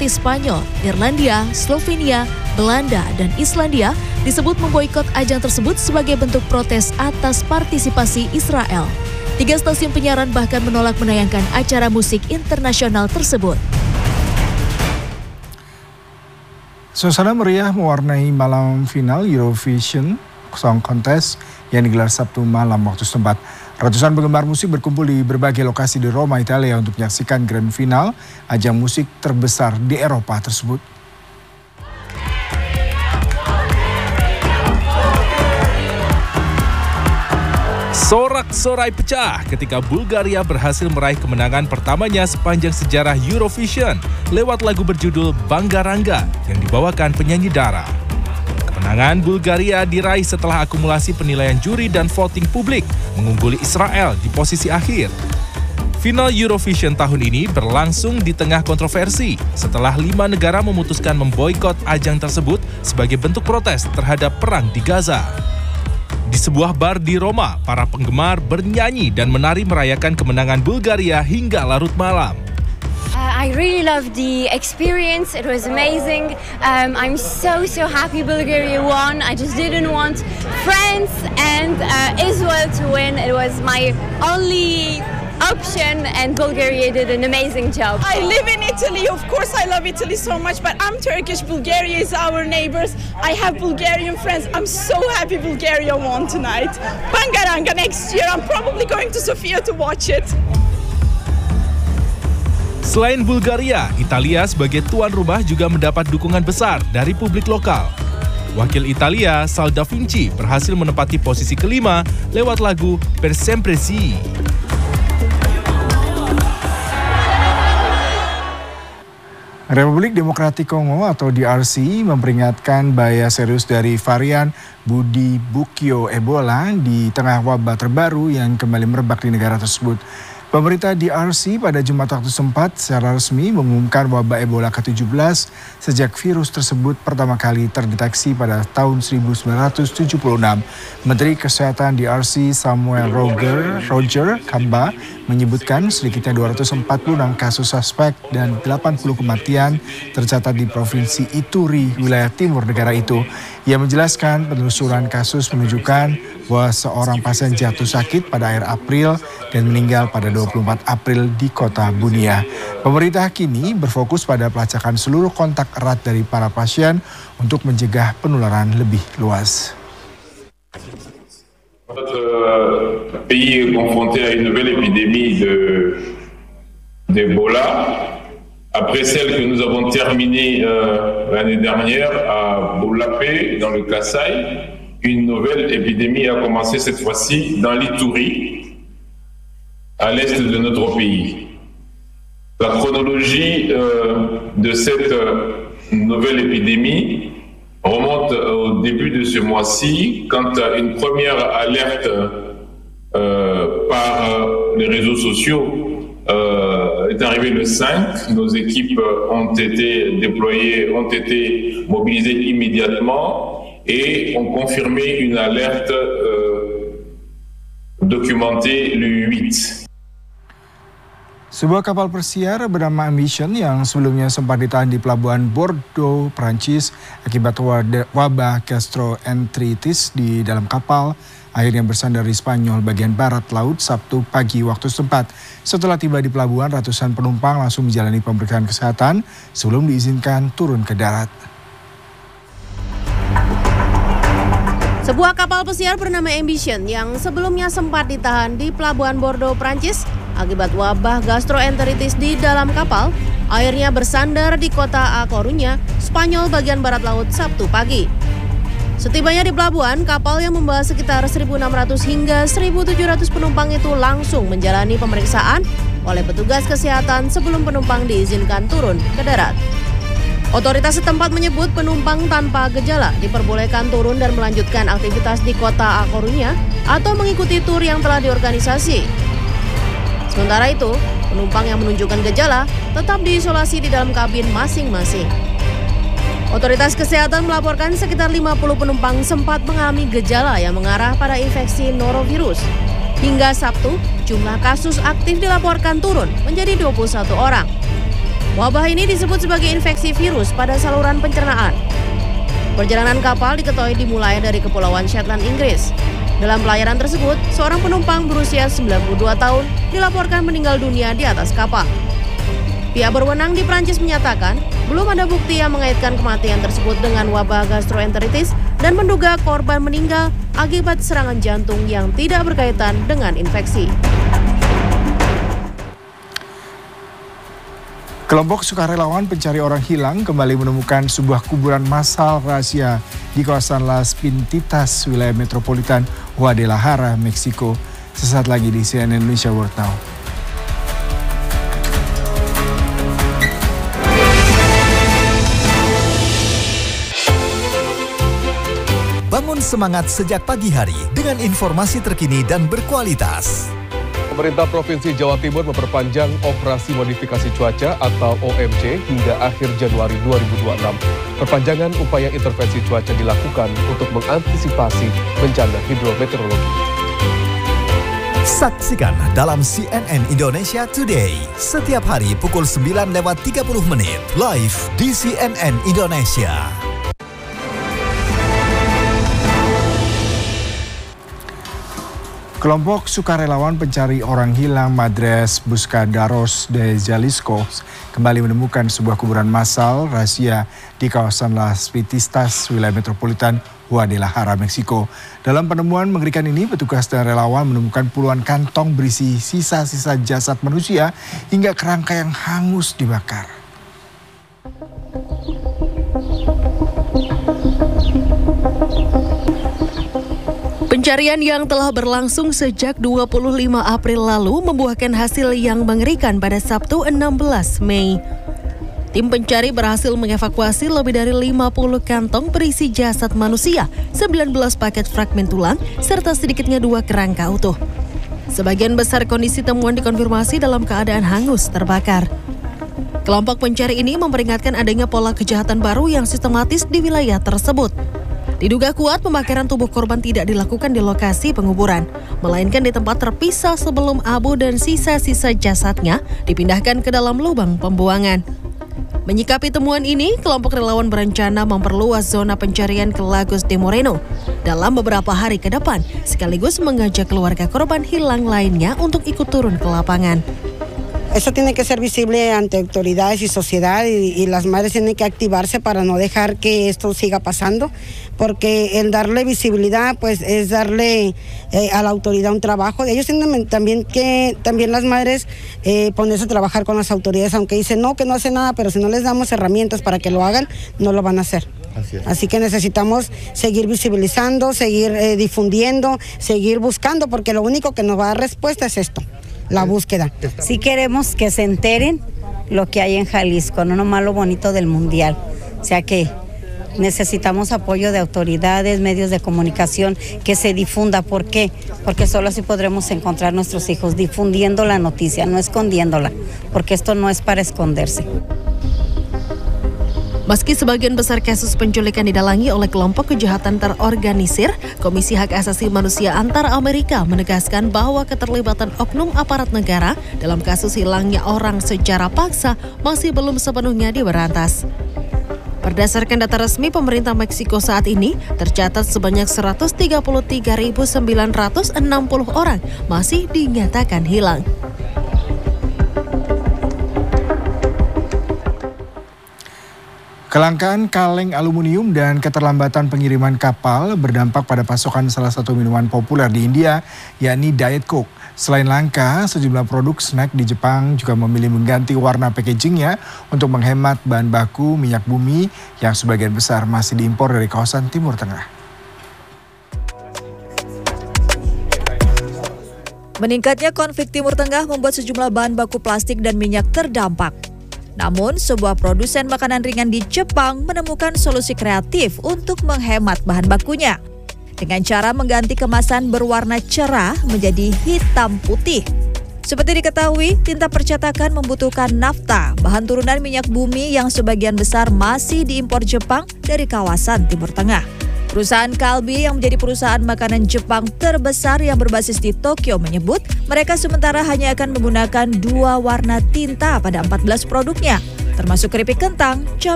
seperti Spanyol, Irlandia, Slovenia, Belanda, dan Islandia disebut memboikot ajang tersebut sebagai bentuk protes atas partisipasi Israel. 3 stasiun penyiaran bahkan menolak menayangkan acara musik internasional tersebut. Suasana meriah mewarnai malam final Eurovision Song Contest yang digelar Sabtu malam waktu setempat. Ratusan penggemar musik berkumpul di berbagai lokasi di Roma, Italia untuk menyaksikan grand final ajang musik terbesar di Eropa tersebut. Sorak-sorai pecah ketika Bulgaria berhasil meraih kemenangan pertamanya sepanjang sejarah Eurovision lewat lagu berjudul Bangaranga yang dibawakan penyanyi Dara. Kemenangan Bulgaria diraih setelah akumulasi penilaian juri dan voting publik mengungguli Israel di posisi akhir. Final Eurovision tahun ini berlangsung di tengah kontroversi setelah 5 negara memutuskan memboikot ajang tersebut sebagai bentuk protes terhadap perang di Gaza. Di sebuah bar di Roma, para penggemar bernyanyi dan menari merayakan kemenangan Bulgaria hingga larut malam. I really loved the experience. It was amazing. I'm so happy Bulgaria won. I just didn't want France and Israel to win. It was my only option and Bulgaria did an amazing job. I live in Italy. Of course I love Italy so much, but I'm Turkish. Bulgaria is our neighbors. I have Bulgarian friends. I'm so happy Bulgaria won tonight. Bangaranga next year. I'm probably going to Sofia to watch it. Selain Bulgaria, Italia sebagai tuan rumah juga mendapat dukungan besar dari publik lokal. Wakil Italia, Sal Da Vinci, berhasil menempati posisi kelima lewat lagu Per Sempre Sì. Republik Demokratik Kongo atau DRC memperingatkan bahaya serius dari varian Bundibugyo Ebola di tengah wabah terbaru yang kembali merebak di negara tersebut. Pemerintah DRC pada Jumat waktu setempat secara resmi mengumumkan wabah Ebola ke-17 sejak virus tersebut pertama kali terdeteksi pada tahun 1976. Menteri Kesehatan DRC Samuel Roger Kamba menyebutkan sedikitnya 246 kasus suspek dan 80 kematian tercatat di Provinsi Ituri, wilayah timur negara itu. Ia menjelaskan penelusuran kasus menunjukkan bahwa seorang pasien jatuh sakit pada akhir April dan meninggal pada 24 April di kota Bunia. Pemerintah kini berfokus pada pelacakan seluruh kontak erat dari para pasien untuk mencegah penularan lebih luas. Notre pays est confronté à une nouvelle épidémie d'Ebola. Après celle que nous avons terminée l'année dernière à Boulapé, dans le Kasaï, une nouvelle épidémie a commencé cette fois-ci dans l'Ituri, à l'est de notre pays. La chronologie de cette nouvelle épidémie remonte au début de ce mois-ci, quand une première alerte par les réseaux sociaux est arrivée le 5. Nos équipes ont été déployées, ont été mobilisées immédiatement et ont confirmé une alerte documentée le 8. Sebuah kapal persiar bernama Ambition yang sebelumnya sempat ditahan di pelabuhan Bordeaux, Prancis akibat wabah gastroenteritis di dalam kapal akhirnya bersandar di Spanyol bagian barat laut Sabtu pagi waktu setempat. Setelah tiba di pelabuhan, ratusan penumpang langsung menjalani pemeriksaan kesehatan sebelum diizinkan turun ke darat. Sebuah kapal pesiar bernama Ambition yang sebelumnya sempat ditahan di pelabuhan Bordeaux, Prancis akibat wabah gastroenteritis di dalam kapal, akhirnya bersandar di kota A Coruña, Spanyol bagian barat laut Sabtu pagi. Setibanya di pelabuhan, kapal yang membawa sekitar 1.600 hingga 1.700 penumpang itu langsung menjalani pemeriksaan oleh petugas kesehatan sebelum penumpang diizinkan turun ke darat. Otoritas setempat menyebut penumpang tanpa gejala diperbolehkan turun dan melanjutkan aktivitas di kota A Coruña atau mengikuti tur yang telah diorganisasi. Sementara itu, penumpang yang menunjukkan gejala tetap diisolasi di dalam kabin masing-masing. Otoritas kesehatan melaporkan sekitar 50 penumpang sempat mengalami gejala yang mengarah pada infeksi norovirus. Hingga Sabtu, jumlah kasus aktif dilaporkan turun menjadi 21 orang. Wabah ini disebut sebagai infeksi virus pada saluran pencernaan. Perjalanan kapal diketahui dimulai dari Kepulauan Shetland, Inggris. Dalam pelayaran tersebut, seorang penumpang berusia 92 tahun dilaporkan meninggal dunia di atas kapal. Pihak berwenang di Prancis menyatakan, belum ada bukti yang mengaitkan kematian tersebut dengan wabah gastroenteritis dan menduga korban meninggal akibat serangan jantung yang tidak berkaitan dengan infeksi. Kelompok sukarelawan pencari orang hilang kembali menemukan sebuah kuburan massal rahasia di kawasan Las Pintitas, wilayah metropolitan Guadalajara, Meksiko. Sesaat lagi di CNN Indonesia World Now. Bangun semangat sejak pagi hari dengan informasi terkini dan berkualitas. Pemerintah Provinsi Jawa Timur memperpanjang operasi modifikasi cuaca atau OMC hingga akhir Januari 2026. Perpanjangan upaya intervensi cuaca dilakukan untuk mengantisipasi bencana hidrometeorologi. Saksikan dalam CNN Indonesia Today setiap hari pukul 9:30 live di CNN Indonesia. Kelompok sukarelawan pencari orang hilang Madres Buscaderos de Jalisco kembali menemukan sebuah kuburan massal rahasia di kawasan Las Pintitas, wilayah metropolitan Guadalajara, Meksiko. Dalam penemuan mengerikan ini, petugas dan relawan menemukan puluhan kantong berisi sisa-sisa jasad manusia hingga kerangka yang hangus dibakar. Pencarian yang telah berlangsung sejak 25 April lalu membuahkan hasil yang mengerikan pada Sabtu 16 Mei. Tim pencari berhasil mengevakuasi lebih dari 50 kantong berisi jasad manusia, 19 paket fragmen tulang, serta sedikitnya 2 kerangka utuh. Sebagian besar kondisi temuan dikonfirmasi dalam keadaan hangus terbakar. Kelompok pencari ini memperingatkan adanya pola kejahatan baru yang sistematis di wilayah tersebut. Diduga kuat pembakaran tubuh korban tidak dilakukan di lokasi penguburan, melainkan di tempat terpisah sebelum abu dan sisa-sisa jasadnya dipindahkan ke dalam lubang pembuangan. Menyikapi temuan ini, kelompok relawan berencana memperluas zona pencarian ke Lagos de Moreno dalam beberapa hari ke depan, sekaligus mengajak keluarga korban hilang lainnya untuk ikut turun ke lapangan. Eso tiene que ser visible ante autoridades y sociedad y las madres tienen que activarse para no dejar que esto siga pasando, porque el darle visibilidad pues es darle a la autoridad un trabajo. Ellos tienen también las madres ponerse a trabajar con las autoridades, aunque dicen no, que no hacen nada, pero si no les damos herramientas para que lo hagan, no lo van a hacer. Así que necesitamos seguir visibilizando, seguir difundiendo, seguir buscando, porque lo único que nos va a dar respuesta es esto. La búsqueda. Sí queremos que se enteren lo que hay en Jalisco, no nomás lo bonito del mundial. O sea que necesitamos apoyo de autoridades, medios de comunicación, que se difunda. ¿Por qué? Porque solo así podremos encontrar a nuestros hijos, difundiendo la noticia, no escondiéndola, porque esto no es para esconderse. Meski sebagian besar kasus penculikan didalangi oleh kelompok kejahatan terorganisir, Komisi Hak Asasi Manusia Antar Amerika menegaskan bahwa keterlibatan oknum aparat negara dalam kasus hilangnya orang secara paksa masih belum sepenuhnya diberantas. Berdasarkan data resmi pemerintah Meksiko saat ini, tercatat sebanyak 133.960 orang masih dinyatakan hilang. Kelangkaan kaleng aluminium dan keterlambatan pengiriman kapal berdampak pada pasokan salah satu minuman populer di India, yakni Diet Coke. Selain langka, sejumlah produk snack di Jepang juga memilih mengganti warna packagingnya untuk menghemat bahan baku minyak bumi yang sebagian besar masih diimpor dari kawasan Timur Tengah. Meningkatnya konflik Timur Tengah membuat sejumlah bahan baku plastik dan minyak terdampak. Namun, sebuah produsen makanan ringan di Jepang menemukan solusi kreatif untuk menghemat bahan bakunya. Dengan cara mengganti kemasan berwarna cerah menjadi hitam putih. Seperti diketahui, tinta percetakan membutuhkan nafta, bahan turunan minyak bumi yang sebagian besar masih diimpor Jepang dari kawasan Timur Tengah. Perusahaan Calbee yang menjadi perusahaan makanan Jepang terbesar yang berbasis di Tokyo menyebut mereka sementara hanya akan menggunakan 2 warna tinta pada 14 produknya. termasuk keripik kentang,